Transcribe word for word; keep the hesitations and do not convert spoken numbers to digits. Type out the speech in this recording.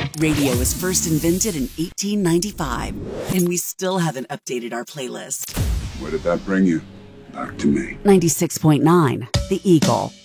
Radio was first invented in eighteen ninety-five, and we still haven't updated our playlist. Where did that bring you? Back to me. ninety-six point nine, The Eagle.